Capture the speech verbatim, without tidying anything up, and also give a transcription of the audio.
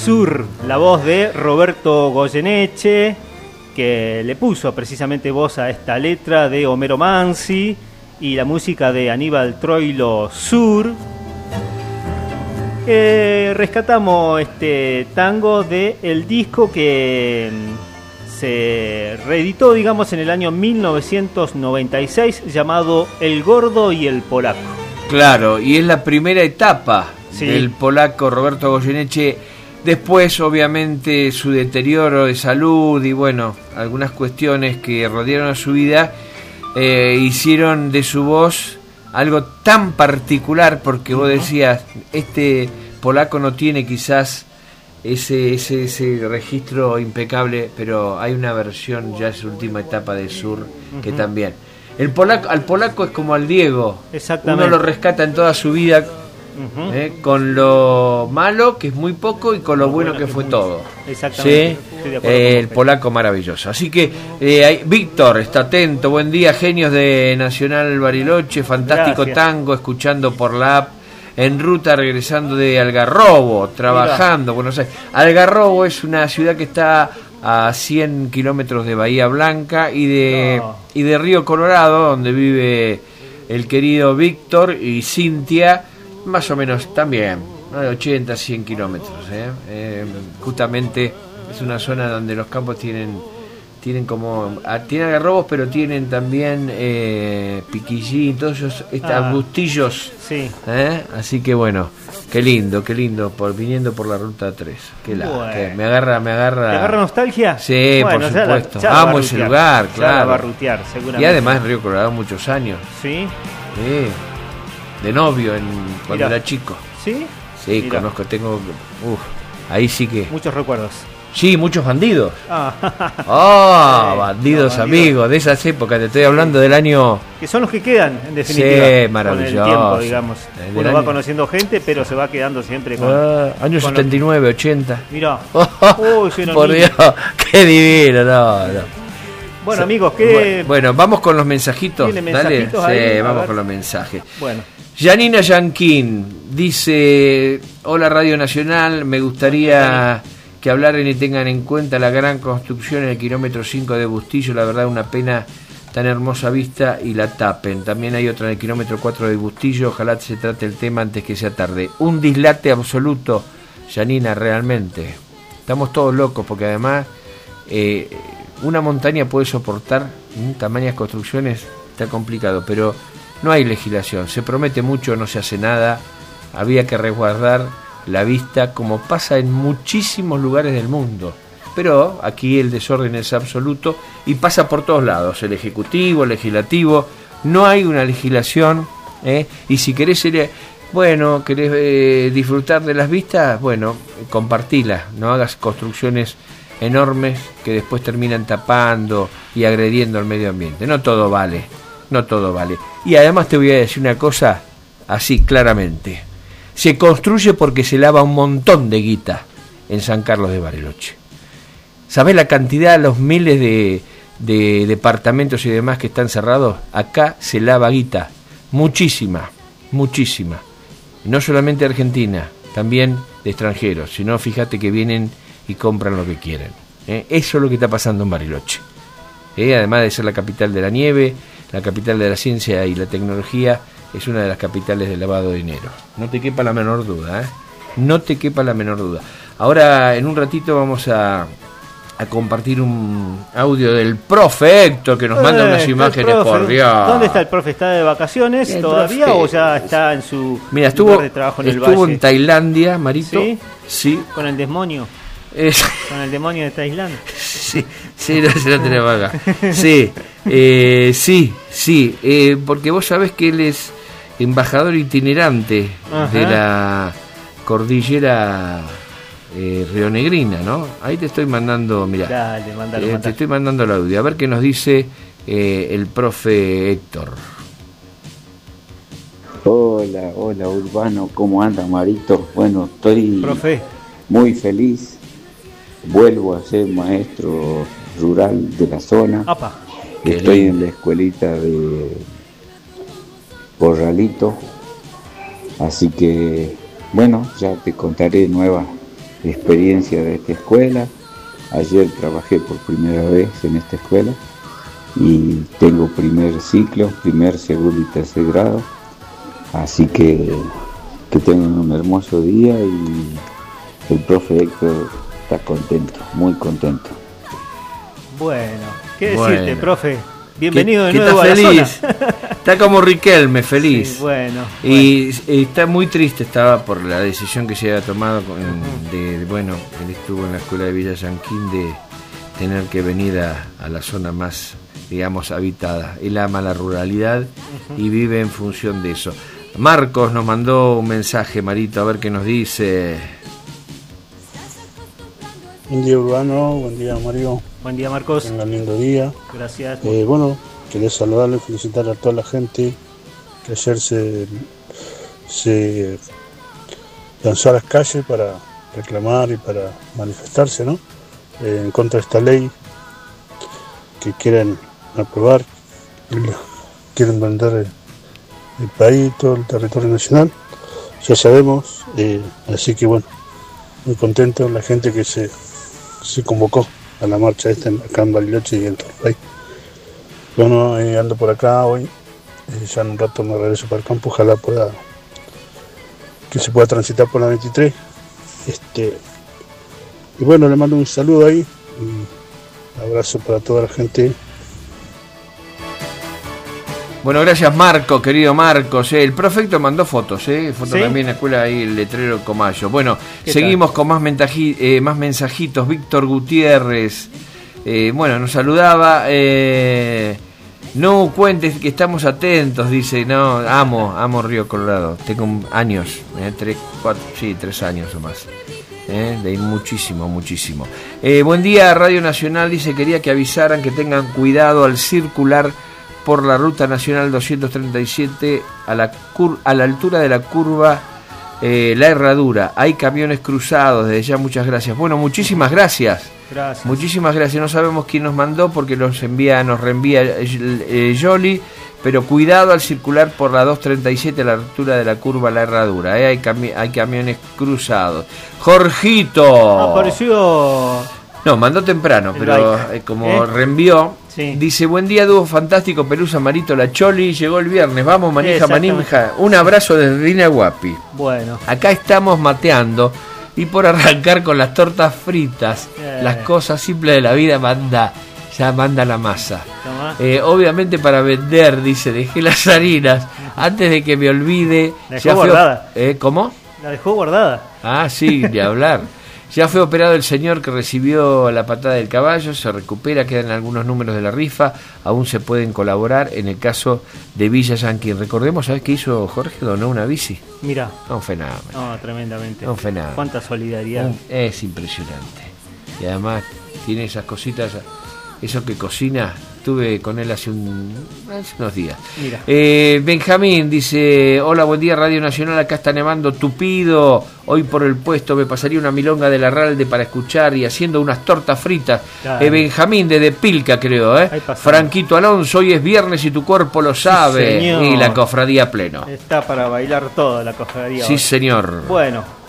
Sur, la voz de Roberto Goyeneche, que le puso precisamente voz a esta letra de Homero Mansi, y la música de Aníbal Troilo Sur. Eh, rescatamos este tango del disco que se reeditó, digamos, en el año mil novecientos noventa y seis, llamado El Gordo y el Polaco. Claro, y es la primera etapa, sí, del polaco Roberto Goyeneche. Después, obviamente, su deterioro de salud y, bueno, algunas cuestiones que rodearon a su vida eh, hicieron de su voz algo tan particular, porque vos decías, este polaco no tiene quizás ese, ese, ese registro impecable, pero hay una versión ya en su última etapa de Sur uh-huh. que también. El polaco, al polaco es como al Diego, uno lo rescata en toda su vida, uh-huh. eh, con lo malo, que es muy poco, y con lo, lo bueno, bueno que fue muy... todo. Exactamente. ¿Sí? Eh, el polaco maravilloso. Así que, eh, hay... Víctor, está atento, buen día, genios de Nacional Bariloche, fantástico Gracias. Tango, escuchando por la app, en ruta regresando de Algarrobo, trabajando, Mira. Buenos Aires. Algarrobo es una ciudad que está a cien kilómetros de Bahía Blanca y de, no. y de Río Colorado, donde vive el querido Víctor y Cintia, más o menos también, ¿no? De ochenta, cien kilómetros. ¿eh? Eh, justamente es una zona donde los campos tienen tienen como tienen algarrobos, pero tienen también eh, piquillín, todos esos estos ah, arbustillos. Sí. ¿eh? Así que bueno, qué lindo, qué lindo, por viniendo por la ruta tres. Qué la, bueno. que me agarra, me agarra. ¿Te agarra nostalgia? Sí, bueno, por supuesto. La, amo ese lugar, claro. La va a rutear, seguramente. Y además en Río Colorado muchos años. Sí. Sí. De novio en cuando Mirá. Era chico. Sí. Sí, Mirá. Conozco, tengo uf, ahí sí que muchos recuerdos. Sí, muchos bandidos. Ah, oh, sí, bandidos, no, amigos, de esas épocas, te estoy hablando del año... Que son los que quedan, en definitiva. Sí, maravilloso. Con el tiempo, digamos. El Uno año... va conociendo gente, pero se va quedando siempre con... Ah, años con setenta y nueve, los... ochenta. Mirá. Oh, Uy, por Dios, qué divino, no, no. Bueno, amigos, ¿qué...? Bueno, vamos con los mensajitos. ¿Tiene mensajitos Dale, ahí? Sí, vamos ver. con los mensajes. Bueno. Yanina Yanquín dice: hola Radio Nacional, me gustaría... que hablaran y tengan en cuenta la gran construcción en el kilómetro cinco de Bustillo, la verdad una pena tan hermosa vista y la tapen. También hay otra en el kilómetro cuatro de Bustillo, ojalá se trate el tema antes que sea tarde. Un dislate absoluto, Yanina, realmente. Estamos todos locos porque además eh, una montaña puede soportar ¿eh? tamañas construcciones, está complicado, pero no hay legislación, se promete mucho, no se hace nada, había que resguardar la vista, como pasa en muchísimos lugares del mundo, pero aquí el desorden es absoluto y pasa por todos lados, el ejecutivo, el legislativo, no hay una legislación, ¿eh? Y si querés ir, bueno, querés eh, disfrutar de las vistas, bueno, compartilas, no hagas construcciones enormes que después terminan tapando y agrediendo al medio ambiente, no todo vale, no todo vale. Y además te voy a decir una cosa así claramente: se construye porque se lava un montón de guita en San Carlos de Bariloche. ¿Sabés la cantidad, los miles de, de departamentos y demás que están cerrados? Acá se lava guita, muchísima, muchísima. No solamente de Argentina, también de extranjeros, sino fíjate que vienen y compran lo que quieren. ¿eh? Eso es lo que está pasando en Bariloche. ¿eh? Además de ser la capital de la nieve, la capital de la ciencia y la tecnología, es una de las capitales del lavado de dinero. No te quepa la menor duda, ¿eh? No te quepa la menor duda. Ahora, en un ratito, vamos a, a compartir un audio del profe Héctor, que nos manda eh, unas imágenes, por Dios. ¿Dónde está el profe? ¿Está de vacaciones el todavía profe, o ya está en su Mira, estuvo, lugar de trabajo en el estuvo valle? en Tailandia, Marito. ¿Sí? Sí. ¿Con el demonio? Es... ¿Con el demonio de Tailandia? Sí, sí, no se lo tenemos acá. Sí, eh, sí, sí, eh, porque vos sabés que él es embajador itinerante Ajá. de la cordillera eh, rionegrina, ¿no? Ahí te estoy mandando, mirá, Dale, mándalo, eh, mándalo. te estoy mandando el audio, a ver qué nos dice eh, el profe Héctor. Hola, hola Urbano, ¿cómo anda Marito? Bueno, estoy profe. muy feliz, vuelvo a ser maestro rural de la zona. Apa. Estoy en la escuelita de Corralito, así que bueno, ya te contaré nuevas experiencia de esta escuela. Ayer trabajé por primera vez en esta escuela y tengo primer ciclo, primer, segundo y tercer grado. Así que que tengan un hermoso día y el profe Héctor está contento, muy contento. Bueno, ¿qué Bueno. decirte, profe? Bienvenido que, de que nuevo está a feliz. la zona. Está como Riquelme, feliz. Sí, bueno, Y, y está muy triste, estaba por la decisión que se había tomado con, de, de, bueno, él estuvo en la escuela de Villa Sanquín, de tener que venir a, a la zona más, digamos, habitada. Él ama la ruralidad uh-huh. y vive en función de eso. Marcos nos mandó un mensaje, Marito, a ver qué nos dice. Buen día, Urbano, buen día, Mario. Buen día, Marcos. Un lindo día. Gracias. Eh, bueno, quería saludarle y felicitar a toda la gente que ayer se, se lanzó a las calles para reclamar y para manifestarse, ¿no? Eh, en contra de esta ley que quieren aprobar, quieren vender el, el país, todo el territorio nacional. Ya sabemos, eh, así que bueno, muy contento la gente que se, se convocó a la marcha esta acá en Bariloche y en todo el país. Bueno, eh, ando por acá hoy, eh, ya en un rato me regreso para el campo, ojalá pueda que se pueda transitar por la veintitrés. Este, y bueno, le mando un saludo ahí, un abrazo para toda la gente. Bueno, gracias Marco, querido Marcos. Eh, el prefecto mandó fotos, eh, fotos ¿Sí? también en la escuela ahí, el letrero Comayo. Bueno, seguimos tal? con más, mentaji, eh, más mensajitos. Víctor Gutiérrez, eh, bueno, nos saludaba. Eh, no cuentes que estamos atentos, dice. No, amo, amo Río Colorado. Tengo años, eh, tres, cuatro, sí, tres años o más. Eh, de ir muchísimo, muchísimo. Eh, buen día, Radio Nacional. Dice, quería que avisaran que tengan cuidado al circular por la ruta nacional doscientos treinta y siete a la, cur- a la altura de la curva eh, La Herradura. Hay camiones cruzados, desde ya muchas gracias. Bueno, muchísimas gracias. Gracias. Muchísimas gracias. No sabemos quién nos mandó porque los envía, nos reenvía eh, Yoli, pero cuidado al circular por la doscientos treinta y siete a la altura de la curva La Herradura. Eh, hay, cami- hay camiones cruzados. Jorgito. Apareció. No, mandó temprano, el pero eh, como ¿Eh? reenvió. Sí. Dice, buen día, dúo fantástico, Pelusa, Marito, La Choli, llegó el viernes, vamos, manija, manija, un abrazo desde Dina Guapi. Bueno. Acá estamos mateando y por arrancar con las tortas fritas, eh. las cosas simples de la vida manda, ya manda la masa. Eh, obviamente para vender, dice, dejé las harinas, antes de que me olvide. La dejó ya guardada. Fue, eh, ¿Cómo? La dejó guardada. Ah, sí, de hablar. Ya fue operado el señor que recibió la patada del caballo, se recupera, quedan algunos números de la rifa, aún se pueden colaborar en el caso de Villa Sanquín. Recordemos, ¿sabes qué hizo Jorge? Donó una bici. Mira. Un fenómeno. No, tremendamente. Un fenómeno. Cuánta solidaridad. Un, es impresionante. Y además tiene esas cositas, eso que cocina. Estuve con él hace, un, hace unos días. Mira. Eh, Benjamín dice, hola, buen día Radio Nacional, acá está nevando tupido, hoy por el puesto me pasaría una milonga del Arralde para escuchar y haciendo unas tortas fritas. Claro. Eh, Benjamín desde Pilca, creo, ¿eh? Franquito Alonso, hoy es viernes y tu cuerpo lo sabe. Sí, y la cofradía pleno. Está para bailar todo la cofradía. Sí, hoy. señor. Bueno.